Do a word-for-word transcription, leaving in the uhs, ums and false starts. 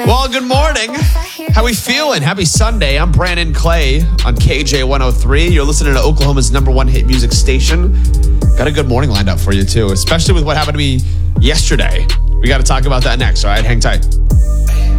Well, good morning. How we feeling? Happy Sunday. I'm Brandon Clay on K J one oh three. You're listening to Oklahoma's number one hit music station. Got a good morning lined up for you, too, especially with what happened to me yesterday. We got to talk about that next, all right? Hang tight.